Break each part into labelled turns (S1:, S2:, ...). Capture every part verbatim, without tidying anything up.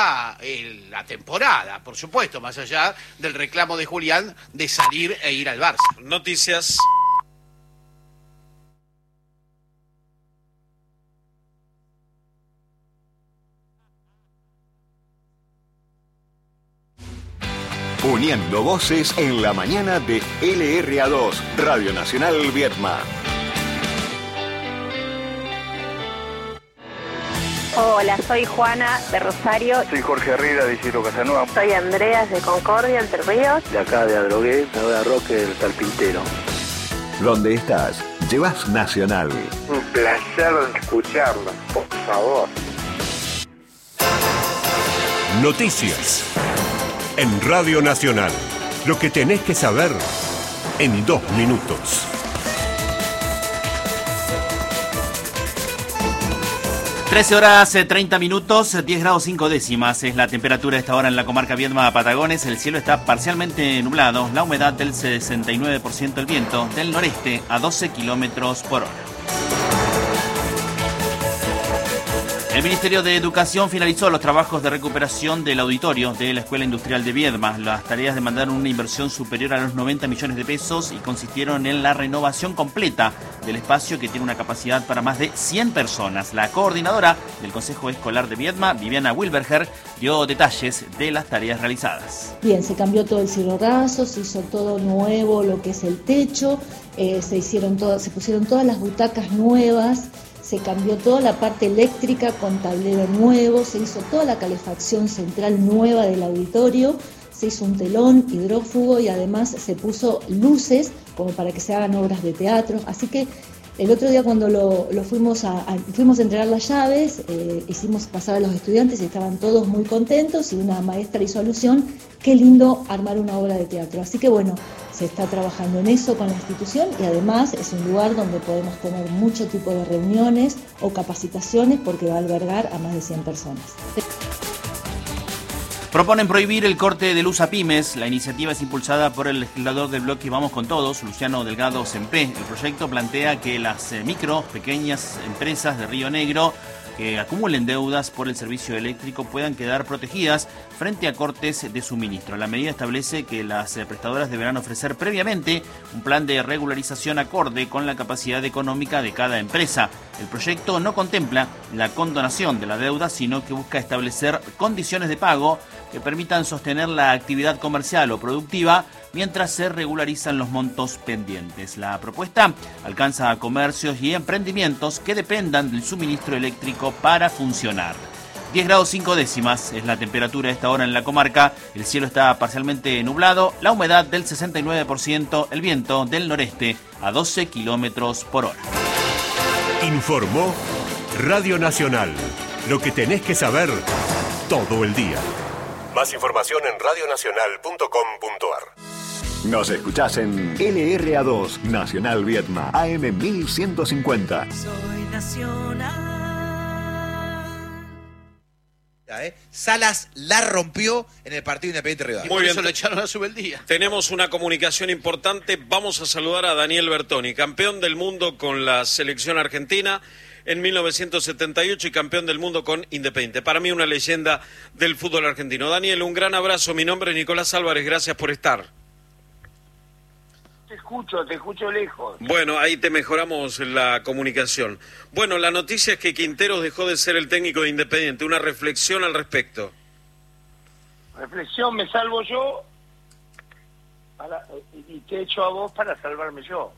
S1: termina el, la temporada, por supuesto, más allá del reclamo de Julián de salir e ir al Barça.
S2: Noticias.
S3: Uniendo voces en la mañana de L R A dos, Radio Nacional Viedma.
S4: Hola, soy Juana de Rosario.
S5: Soy Jorge Herrera de Isidro Casanova.
S4: Soy Andreas de Concordia, Entre Ríos.
S5: De acá de Adrogué, de Roque del Carpintero.
S3: Donde estás, llevas Nacional.
S5: Un placer escucharlo, por favor.
S6: Noticias. En Radio Nacional, lo que tenés que saber en dos minutos.
S7: trece horas treinta minutos, diez grados cinco décimas es la temperatura a esta hora en la comarca Viedma Patagones. El cielo está parcialmente nublado, la humedad del sesenta y nueve por ciento, el viento del noreste a doce kilómetros por hora. El Ministerio de Educación finalizó los trabajos de recuperación del auditorio de la Escuela Industrial de Viedma. Las tareas demandaron una inversión superior a los noventa millones de pesos y consistieron en la renovación completa del espacio, que tiene una capacidad para más de cien personas. La coordinadora del Consejo Escolar de Viedma, Viviana Wilberger, dio detalles de las tareas realizadas.
S8: Bien, se cambió todo el cielo raso, se hizo todo nuevo, lo que es el techo, eh, se hicieron todo, se pusieron todas las butacas nuevas. Se cambió toda la parte eléctrica con tablero nuevo, se hizo toda la calefacción central nueva del auditorio, se hizo un telón hidrófugo y además se puso luces como para que se hagan obras de teatro. Así que el otro día cuando lo, lo fuimos, a, a, fuimos a entregar las llaves, eh, hicimos pasar a los estudiantes y estaban todos muy contentos y una maestra hizo alusión, qué lindo armar una obra de teatro. Así que bueno, se está trabajando en eso con la institución y además es un lugar donde podemos tener mucho tipo de reuniones o capacitaciones porque va a albergar a más de cien personas.
S7: Proponen prohibir el corte de luz a pymes. La iniciativa es impulsada por el legislador del bloque Vamos con Todos, Luciano Delgado Sempé. El proyecto plantea que las micro, pequeñas empresas de Río Negro que acumulen deudas por el servicio eléctrico puedan quedar protegidas frente a cortes de suministro. La medida establece que las prestadoras deberán ofrecer previamente un plan de regularización acorde con la capacidad económica de cada empresa. El proyecto no contempla la condonación de la deuda, sino que busca establecer condiciones de pago que permitan sostener la actividad comercial o productiva mientras se regularizan los montos pendientes. La propuesta alcanza a comercios y emprendimientos que dependan del suministro eléctrico para funcionar. diez grados cinco décimas es la temperatura a esta hora en la comarca. El cielo está parcialmente nublado, la humedad del sesenta y nueve por ciento, el viento del noreste a doce kilómetros por hora.
S6: Informó Radio Nacional. Lo que tenés que saber todo el día. Más información en radio nacional punto com punto a r.
S3: Nos escuchás en L R A dos, Nacional Viedma, A M mil ciento cincuenta.
S9: Soy nacional.
S10: ¿Eh? Salas la rompió en el partido Independiente Rivadavia.
S2: Muy bien,
S1: eso lo echaron a Subeldía.
S2: Tenemos una comunicación importante. Vamos a saludar a Daniel Bertoni, campeón del mundo con la selección argentina en mil novecientos setenta y ocho y campeón del mundo con Independiente. Para mí una leyenda del fútbol argentino. Daniel, un gran abrazo. Mi nombre es Nicolás Álvarez. Gracias por estar.
S11: Te escucho, te escucho lejos.
S2: Bueno, ahí te mejoramos la comunicación. Bueno, la noticia es que Quinteros dejó de ser el técnico de Independiente. Una reflexión al respecto.
S11: Reflexión, me salvo yo para, y te echo a vos para salvarme yo.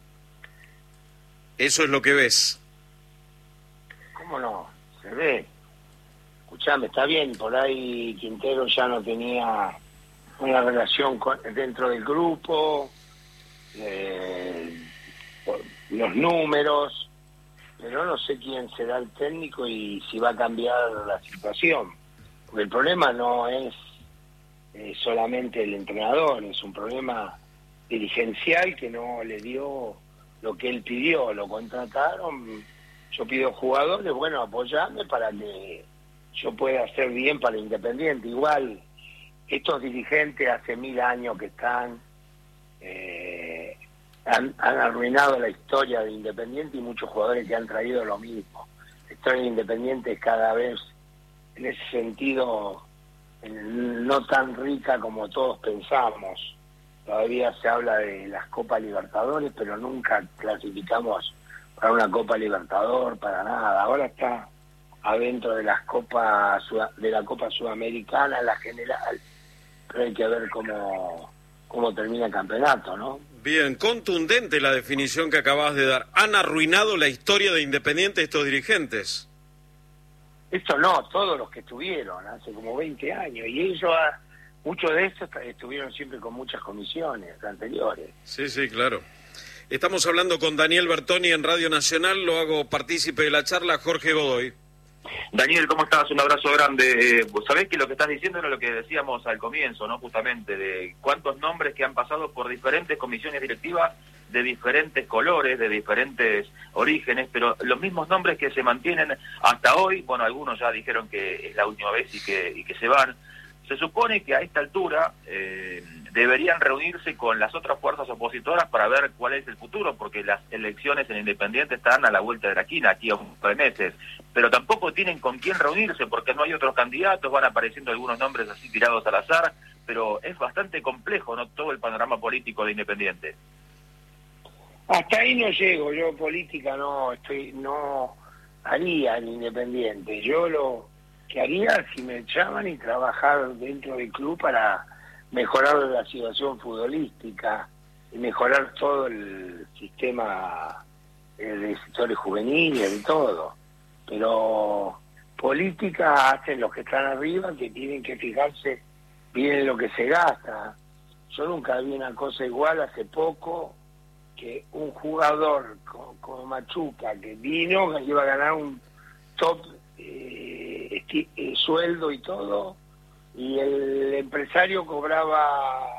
S2: Eso es lo que ves.
S11: ¿Cómo no? Se ve. Escuchame, está bien, por ahí Quintero ya no tenía una relación con, dentro del grupo, eh, los números, pero no sé quién será el técnico y si va a cambiar la situación. Porque el problema no es eh, solamente el entrenador, es un problema dirigencial que no le dio lo que él pidió, lo contrataron, yo pido jugadores, bueno, apoyarme para que yo pueda hacer bien para Independiente. Igual, estos dirigentes hace mil años que están, eh, han, han arruinado la historia de Independiente y muchos jugadores que han traído lo mismo. La historia de Independiente es cada vez en ese sentido no tan rica como todos pensamos. Todavía se habla de las Copas Libertadores, pero nunca clasificamos para una Copa Libertador, para nada. Ahora está adentro de las Copas de la Copa Sudamericana, la general, pero hay que ver cómo, cómo termina el campeonato, ¿no?
S2: Bien, contundente la definición que acabas de dar. ¿Han arruinado la historia de Independiente estos dirigentes?
S11: Esto no, todos los que estuvieron, hace como veinte años, y ellos, muchos de estos estuvieron siempre con muchas comisiones anteriores.
S2: Sí, sí, claro. Estamos hablando con Daniel Bertoni en Radio Nacional, lo hago partícipe de la charla, Jorge Godoy.
S12: Daniel, ¿cómo estás? Un abrazo grande. Vos sabés que lo que estás diciendo era lo que decíamos al comienzo, ¿no? Justamente, de cuántos nombres que han pasado por diferentes comisiones directivas de diferentes colores, de diferentes orígenes, pero los mismos nombres que se mantienen hasta hoy, bueno, algunos ya dijeron que es la última vez y que, y que se van. Se supone que a esta altura eh, deberían reunirse con las otras fuerzas opositoras para ver cuál es el futuro, porque las elecciones en Independiente están a la vuelta de la esquina, aquí a un par de meses, pero tampoco tienen con quién reunirse porque no hay otros candidatos, van apareciendo algunos nombres así tirados al azar, pero es bastante complejo, ¿no?, todo el panorama político de Independiente.
S11: Hasta ahí no llego, yo política no estoy, no haría en Independiente. Yo lo que haría si me llaman y trabajar dentro del club para mejorar la situación futbolística y mejorar todo el sistema de sectores juveniles y todo. Pero política hacen los que están arriba, que tienen que fijarse bien en lo que se gasta. Yo nunca vi una cosa igual hace poco, que un jugador como, como Machuca, que vino, que iba a ganar un top eh, eh, sueldo y todo, y el empresario cobraba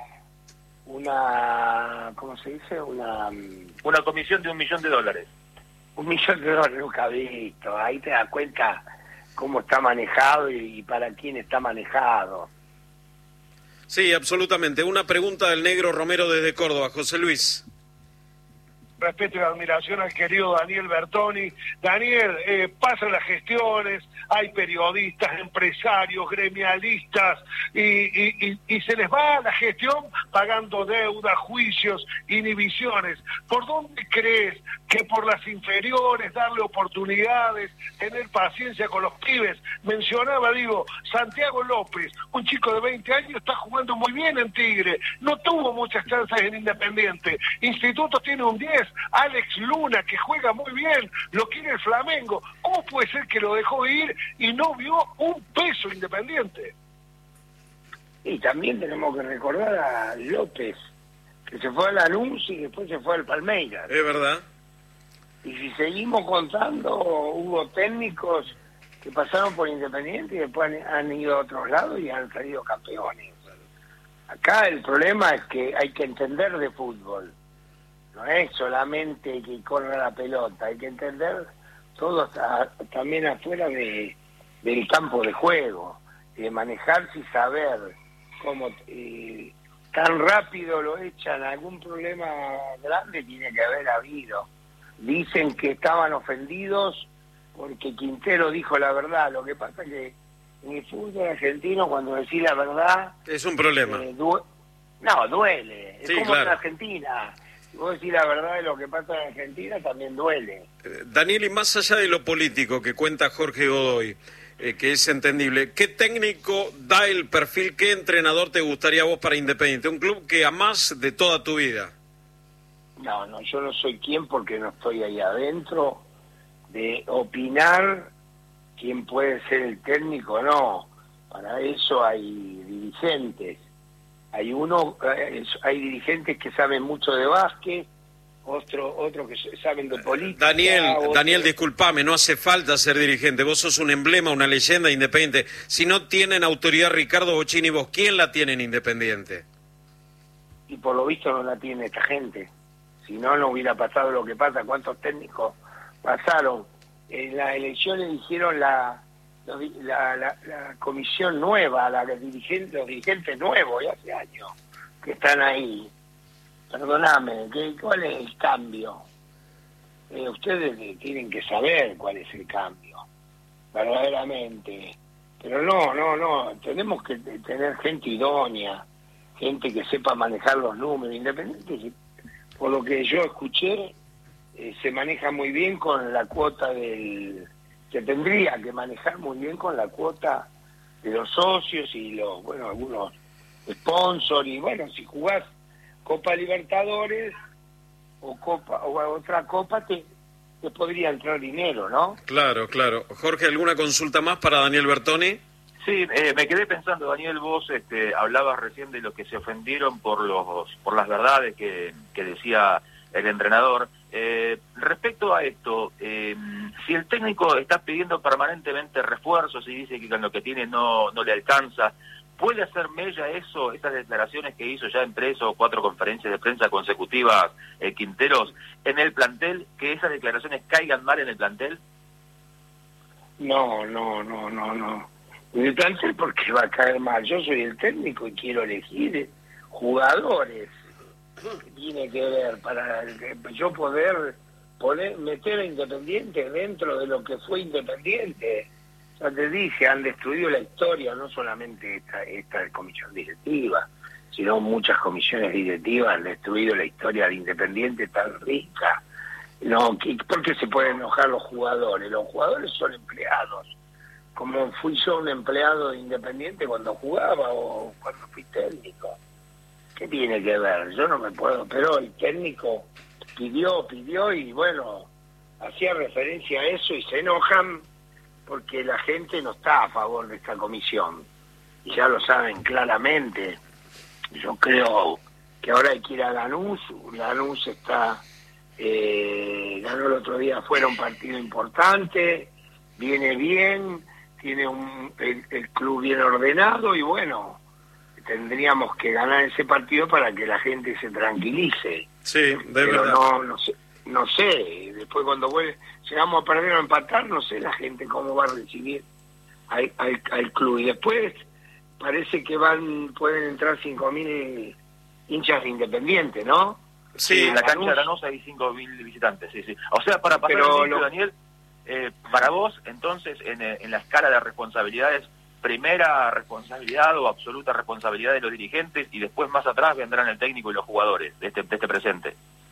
S11: una, ¿cómo se dice? Una
S12: una comisión de un millón de dólares.
S11: Un millón de dólares, nunca visto. Ahí te das cuenta cómo está manejado y, y para quién está manejado.
S2: Sí, absolutamente. Una pregunta del negro Romero desde Córdoba, José Luis.
S13: Respeto y admiración al querido Daniel Bertoni. Daniel, eh, pasan las gestiones, hay periodistas, empresarios, gremialistas, y, y, y, y se les va la gestión pagando deudas, juicios, inhibiciones. ¿Por dónde crees que por las inferiores, darle oportunidades, tener paciencia con los pibes? Mencionaba, digo, Santiago López, un chico de veinte años, está jugando muy bien en Tigre, no tuvo muchas chances en Independiente. Instituto tiene un diez, Alex Luna, que juega muy bien, lo quiere el Flamengo. ¿Cómo puede ser que lo dejó ir y no vio un peso Independiente?
S11: Y también tenemos que recordar a López, que se fue a Lanús y después se fue al Palmeiras.
S2: Es verdad.
S11: Y si seguimos contando, hubo técnicos que pasaron por Independiente y después han, han ido a otros lados y han salido campeones. Acá el problema es que hay que entender de fútbol. No es solamente que corra la pelota, hay que entender todo hasta, también afuera de, del campo de juego, de manejarse y saber cómo eh, tan rápido lo echan. Algún problema grande tiene que haber habido. Dicen que estaban ofendidos porque Quintero dijo la verdad. Lo que pasa es que en el fútbol argentino, cuando decís la verdad...
S2: Es un problema.
S11: Eh, du no, duele. Es
S2: sí,
S11: como
S2: claro.
S11: en Argentina. Si vos decís la verdad de lo que pasa en Argentina, también duele.
S2: Eh, Daniel, y más allá de lo político que cuenta Jorge Godoy, eh, que es entendible, ¿qué técnico da el perfil, qué entrenador te gustaría a vos para Independiente? Un club que amás de toda tu vida.
S11: No, no, yo no soy quien, porque no estoy ahí adentro, de opinar quién puede ser el técnico. No, para eso hay dirigentes. Hay uno, hay dirigentes que saben mucho de básquet, otro, otro que saben de política.
S2: Daniel,
S11: otro...
S2: Daniel, discúlpame, no hace falta ser dirigente. Vos sos un emblema, una leyenda Independiente. Si no tienen autoridad Ricardo Bocini, ¿vos quién la tiene en Independiente?
S11: Y por lo visto no la tiene esta gente. Si no, no hubiera pasado lo que pasa. ¿Cuántos técnicos pasaron? En las elecciones eligieron la, la, la, la comisión nueva, la dirigente, los dirigentes nuevos, ya hace años que están ahí. Perdóname, ¿qué, ¿cuál es el cambio? Eh, ustedes tienen que saber cuál es el cambio, verdaderamente. Pero no, no, no, tenemos que tener gente idónea, gente que sepa manejar los números, Independiente, por lo que yo escuché, eh, se maneja muy bien con la cuota del... se tendría que manejar muy bien con la cuota de los socios y los, bueno, algunos sponsors, y bueno, si jugás Copa Libertadores o Copa o otra Copa, te, te podría entrar dinero, ¿no?
S2: Claro, claro. Jorge, ¿alguna consulta más para Daniel Bertoni?
S12: Sí, eh, me quedé pensando, Daniel, vos este, hablabas recién de los que se ofendieron por los por las verdades que, que decía el entrenador. Eh, respecto a esto, eh, si el técnico está pidiendo permanentemente refuerzos y dice que con lo que tiene no, no le alcanza, ¿puede hacer mella eso, esas declaraciones que hizo ya en tres o cuatro conferencias de prensa consecutivas, eh, Quinteros, en el plantel, que esas declaraciones caigan mal en el plantel?
S11: No, no, no, no, no. En el plantel, porque va a caer mal. Yo soy el técnico y quiero elegir jugadores. ¿Qué tiene que ver para yo poder poner, meter a Independiente dentro de lo que fue Independiente? Ya te dije, han destruido la historia, no solamente esta, esta comisión directiva, sino muchas comisiones directivas han destruido la historia de Independiente tan rica. No, ¿por qué se pueden enojar los jugadores? Los jugadores son empleados. Como fui yo un empleado de Independiente cuando jugaba o cuando fui técnico. ¿Qué tiene que ver? Yo no me puedo, pero el técnico pidió, pidió y bueno, hacía referencia a eso y se enojan porque la gente no está a favor de esta comisión. Y ya lo saben claramente. Yo creo que ahora hay que ir a Lanús. Lanús está, eh, ganó el otro día fuera un partido importante, viene bien, tiene un, el, el club bien ordenado y bueno, tendríamos que ganar ese partido para que la gente se tranquilice.
S2: Sí, de
S11: Pero
S2: verdad.
S11: no, no sé, no sé, después cuando vuelve, llegamos a perder o empatar, no sé la gente cómo va a recibir al, al, al club. Y después parece que van pueden entrar cinco mil hinchas de Independiente, ¿no?
S12: Sí, en la cancha de Lanús hay cinco mil visitantes, sí, sí. O sea, para pasar
S11: Pero
S12: el inicio,
S11: lo-
S12: Daniel, eh, para vos, entonces, en, eh, en la escala de responsabilidades, primera responsabilidad o absoluta responsabilidad de los dirigentes y después más atrás vendrán el técnico y los jugadores de este, de este presente.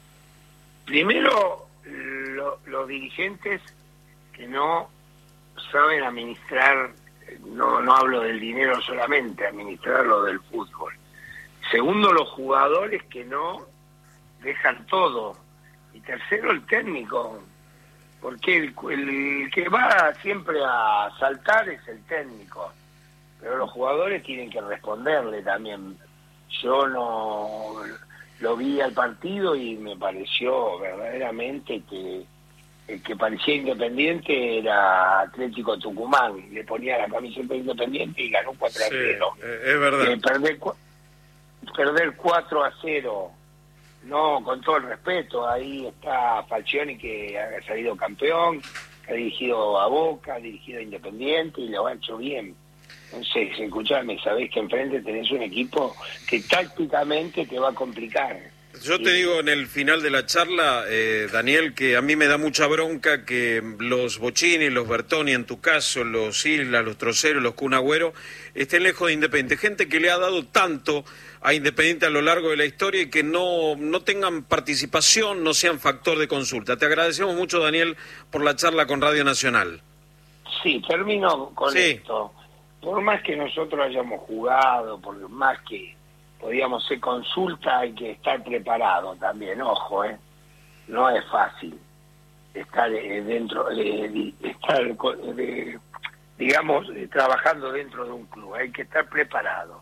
S11: Primero, lo- los dirigentes que no saben administrar, no, no hablo del dinero solamente, administrar lo del fútbol. Segundo, los jugadores que no dejan todo. Y tercero, el técnico, porque el, el que va siempre a saltar es el técnico, pero los jugadores tienen que responderle también. Yo no lo vi al partido y me pareció verdaderamente que el que parecía Independiente era Atlético Tucumán, le ponía la camiseta de Independiente y ganó cuatro a cero.
S2: Sí, eh, es verdad.
S11: Eh, perder, cua- perder cuatro a cero, no, con todo el respeto, ahí está Falcioni que ha salido campeón, ha dirigido a Boca, ha dirigido a Independiente y lo ha hecho bien. Entonces, escuchame, sabés que enfrente tenés un equipo que tácticamente te va a complicar.
S2: Yo te digo en el final de la charla, eh, Daniel, que a mí me da mucha bronca que los Bocini, los Bertoni, en tu caso, los Islas, los Troceros, los Kun Agüero, estén lejos de Independiente. Gente que le ha dado tanto a Independiente a lo largo de la historia y que no, no tengan participación, no sean factor de consulta. Te agradecemos mucho, Daniel, por la charla con Radio Nacional.
S11: Sí, termino con
S2: Sí.
S11: esto. Por más que nosotros hayamos jugado, por más que podíamos ser consulta, hay que estar preparado también, ojo, ¿eh? No es fácil estar eh, dentro, eh, estar, co- de, digamos, eh, trabajando dentro de un club, hay que estar preparado.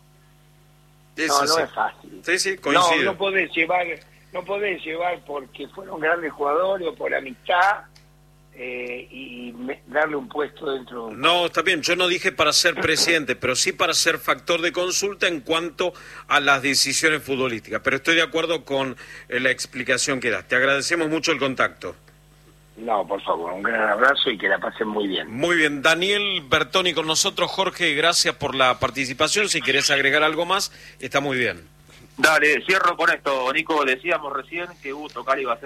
S2: Eso
S11: no, no
S2: sí.
S11: es fácil.
S2: Sí, sí,
S11: No,
S2: coincido.
S11: no podés llevar, no podés llevar porque fueron grandes jugadores o por amistad eh, y me- darle un puesto dentro de un
S2: No, está bien, yo no dije para ser presidente, pero sí para ser factor de consulta en cuanto a las decisiones futbolísticas. Pero estoy de acuerdo con eh, la explicación que das. Te agradecemos mucho el contacto.
S11: No, por favor, un gran abrazo y que la pasen muy bien.
S2: Muy bien, Daniel Bertoni con nosotros. Jorge, gracias por la participación. Si querés agregar algo más, está muy bien.
S12: Dale, cierro con esto, Nico. Decíamos recién que Hugo Tocal iba a ser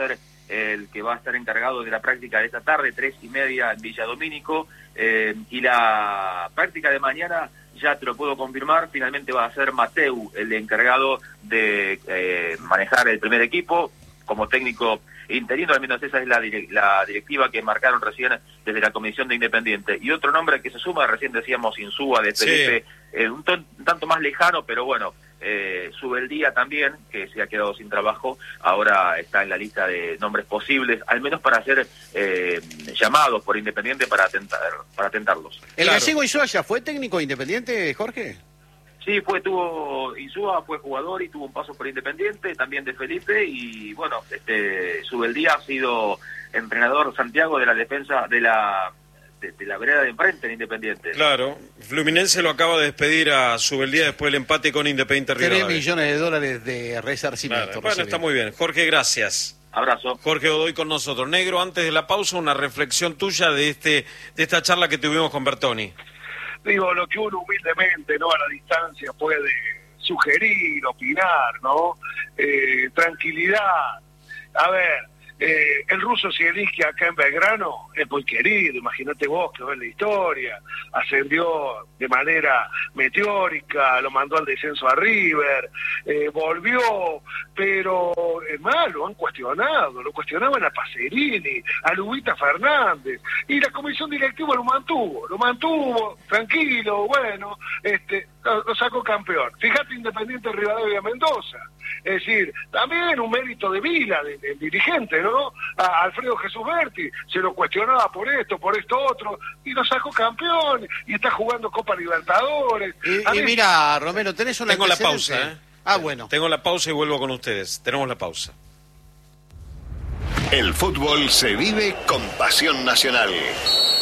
S12: el que va a estar encargado de la práctica de esta tarde, tres y media en Villa Domínico, eh, y la práctica de mañana, ya te lo puedo confirmar, finalmente va a ser Mateu el encargado de eh, manejar el primer equipo como técnico interino, al menos esa es la, direc la directiva que marcaron recién desde la Comisión de Independiente. Y otro nombre que se suma, recién decíamos Insúa de Felipe, sí. eh, un, un tanto más lejano, pero bueno, eh, Subeldía también, que se ha quedado sin trabajo, ahora está en la lista de nombres posibles, al menos para ser eh, llamados por Independiente para atentar, para atentarlos.
S1: ¿El
S12: claro.
S1: gallego Insúa ya fue técnico Independiente, Jorge?
S12: Sí, fue, tuvo, Insúa fue jugador y tuvo un paso por Independiente, también de Felipe, y bueno, este, Subeldía ha sido entrenador Santiago de la defensa de la de, de la vereda de enfrente en Independiente.
S2: Claro, Fluminense lo acaba de despedir a Subeldía después del empate con Independiente Rivadavia.
S1: Tres millones de dólares de resarcimiento.
S2: Claro, bueno, está muy bien. Jorge, gracias.
S12: Abrazo.
S2: Jorge Godoy con nosotros. Negro, antes de la pausa, una reflexión tuya de este de esta charla que tuvimos con Bertoni.
S13: Digo, lo que uno humildemente, ¿no?, a la distancia puede sugerir, opinar, ¿no? Eh, tranquilidad. A ver, eh, el ruso Zielinski acá en Belgrano es muy querido, imagínate vos que ves la historia, ascendió de manera meteórica, lo mandó al descenso a River, eh, volvió, pero es más, lo han cuestionado, lo cuestionaban a Pacerini, a Lubita Fernández, y la comisión directiva lo mantuvo, lo mantuvo, tranquilo, bueno, este, lo, lo sacó campeón. Fíjate Independiente Rivadavia Mendoza, es decir, también un mérito de Vila, del de dirigente, ¿no? A Alfredo Jesús Berti, se lo cuestionaba por esto, por esto otro, y lo sacó campeón, y está jugando Copa Libertadores.
S1: Y, y mira, Romero, tenés una
S2: Tengo la pausa, ¿eh?
S1: Ah, bueno.
S2: Tengo la pausa y vuelvo con ustedes. Tenemos la pausa.
S3: El fútbol se vive con pasión nacional.